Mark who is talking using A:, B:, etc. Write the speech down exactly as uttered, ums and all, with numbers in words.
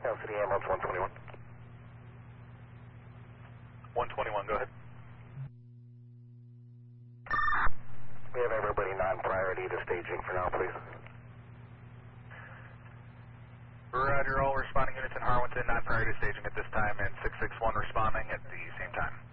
A: L C D ambulance one twenty-one.
B: one twenty-one, go ahead.
A: We have everybody non-priority to staging for now, please.
B: Roger, all responding units in Harwinton, non-priority staging at this time, and six six one responding at the same time.